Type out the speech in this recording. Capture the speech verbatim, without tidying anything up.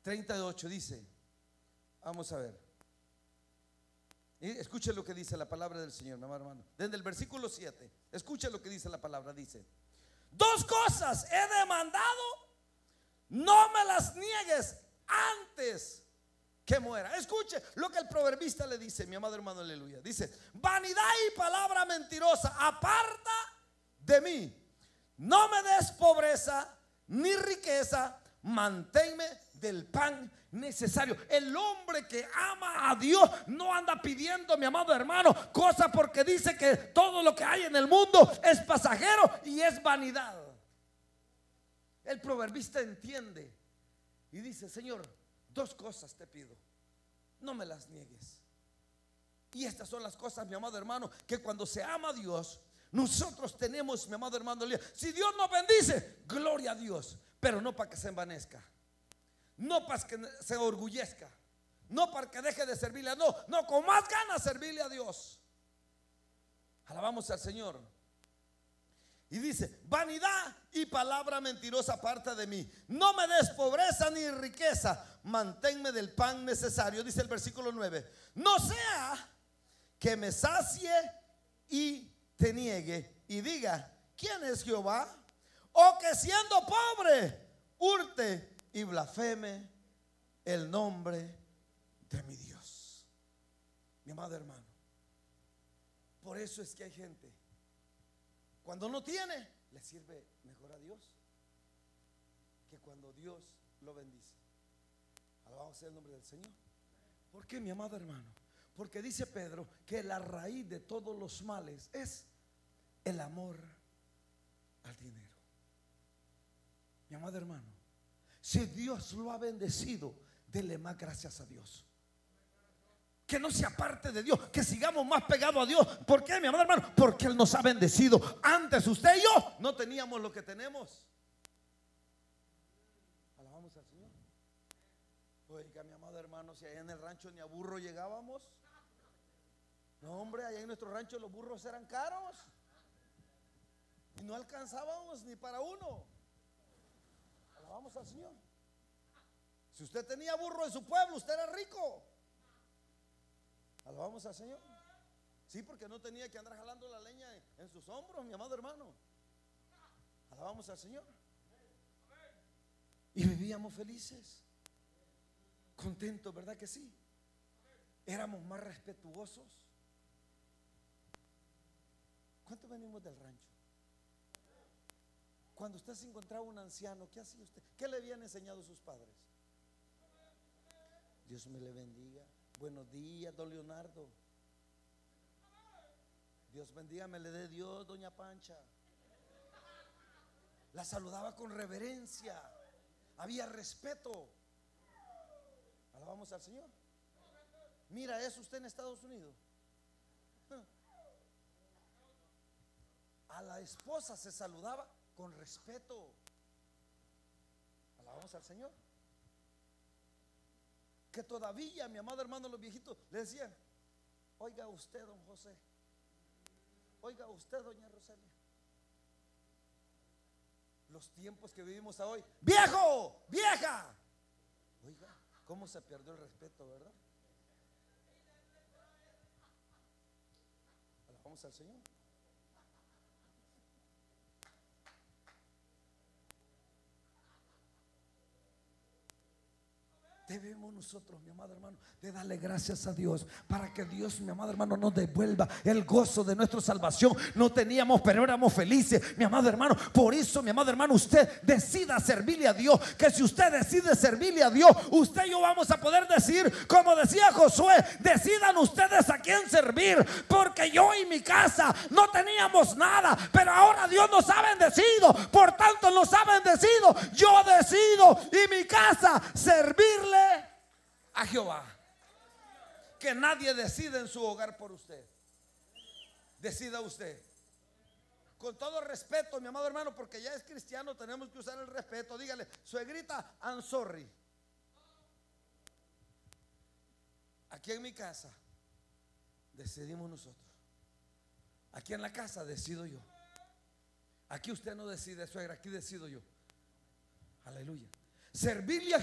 treinta y ocho dice, vamos a ver. Y escuche lo que dice la palabra del Señor, mi amado hermano. Desde el versículo siete, escuche lo que dice la palabra. Dice: dos cosas he demandado, no me las niegues antes que muera. Escuche lo que el proverbista le dice, mi amado hermano, aleluya. Dice: vanidad y palabra mentirosa, aparta de mí. No me des pobreza ni riqueza, manténme del pan necesario. El hombre que ama a Dios no anda pidiendo, mi amado hermano, cosas porque dice que todo lo que hay en el mundo es pasajero y es vanidad. El proverbista entiende y dice: Señor, dos cosas te pido, no me las niegues. Y estas son las cosas, mi amado hermano, que cuando se ama a Dios, nosotros tenemos, mi amado hermano, si Dios nos bendice, gloria a Dios, pero no para que se envanezca, no para que se orgullezca, no para que deje de servirle a Dios, no, con más ganas servirle a Dios. Alabamos al Señor. Y dice: vanidad y palabra mentirosa aparta de mí. No me des pobreza ni riqueza, manténme del pan necesario. Dice el versículo nueve: no sea que me sacie y te niegue y diga: ¿quién es Jehová? O que siendo pobre hurte y blasfeme el nombre de mi Dios. Mi amado hermano, por eso es que hay gente, cuando no tiene, le sirve mejor a Dios que cuando Dios lo bendice. Alabado sea el nombre del Señor. ¿Por qué, mi amado hermano? Porque dice Pedro que la raíz de todos los males es el amor al dinero. Mi amado hermano, si Dios lo ha bendecido, dele más gracias a Dios. Que no se aparte de Dios, que sigamos más pegados a Dios. ¿Por qué, mi amado hermano? Porque Él nos ha bendecido. Antes usted y yo no teníamos lo que tenemos. Alabamos al Señor. Oiga, mi amado hermano, si allá en el rancho ni a burro llegábamos. No, hombre, allá en nuestro rancho los burros eran caros y no alcanzábamos ni para uno. Alabamos al Señor. Si usted tenía burro en su pueblo, usted era rico. Alabamos al Señor. Sí, porque no tenía que andar jalando la leña en, en sus hombros, mi amado hermano. Alabamos al Señor. Y vivíamos felices, contentos, ¿verdad que sí? Éramos más respetuosos. ¿Cuánto venimos del rancho? Cuando usted se encontraba un anciano, ¿qué hacía usted? ¿Qué le habían enseñado sus padres? Dios me le bendiga. Buenos días, don Leonardo. Dios bendiga, me le dé Dios, doña Pancha. La saludaba con reverencia. Había respeto. Alabamos al Señor. Mira, ¿es usted en Estados Unidos? A la esposa se saludaba con respeto. Alabamos al Señor. Que todavía, mi amado hermano, los viejitos le decían: oiga usted, don José. Oiga usted, doña Rosalia. Los tiempos que vivimos hoy: viejo, vieja. Oiga, cómo se perdió el respeto, ¿verdad? Alabamos al Señor. Debemos nosotros, mi amado hermano, de darle gracias a Dios para que Dios, mi amado hermano, nos devuelva el gozo de nuestra salvación. No teníamos, pero éramos felices, mi amado hermano. Por eso, mi amado hermano, usted decida servirle a Dios. Que si usted decide servirle a Dios, usted y yo vamos a poder decir, como decía Josué: decidan ustedes a quién servir, porque yo y mi casa no teníamos nada, pero ahora Dios nos ha bendecido. Por tanto nos ha bendecido. Yo decido y mi casa servirle a Jehová. Que nadie decida en su hogar por usted. Decida usted. Con todo respeto, mi amado hermano, porque ya es cristiano, tenemos que usar el respeto. Dígale: suegrita, I'm sorry. Aquí en mi casa decidimos nosotros. Aquí en la casa decido yo. Aquí usted no decide, suegra, aquí decido yo. Aleluya. Servirle a